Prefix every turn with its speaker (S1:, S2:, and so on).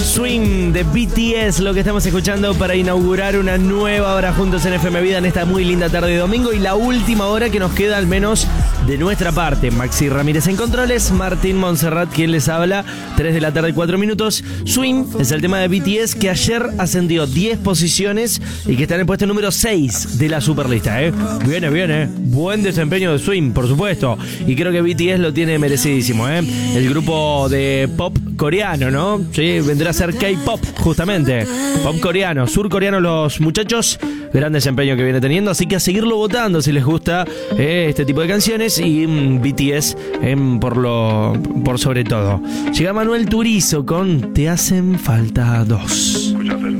S1: Swing de BTS, lo que estamos escuchando para inaugurar una nueva hora juntos en FM Vida en esta muy linda tarde de domingo y la última hora que nos queda al menos de nuestra parte. Maxi Ramírez en controles, Martín Montserrat quien les habla, 3 de la tarde 4 minutos. Swing es el tema de BTS que ayer ascendió 10 posiciones y que está en el puesto número 6 de la superlista. Viene, buen desempeño de Swing, por supuesto, y creo que BTS lo tiene merecidísimo. El grupo de pop coreano, ¿no? Sí, vendrá a ser K-pop, justamente. Pop coreano, surcoreano los muchachos. Gran desempeño que viene teniendo, así que a seguirlo votando si les gusta este tipo de canciones y BTS por sobre todo. Llega Manuel Turizo con Te hacen falta dos.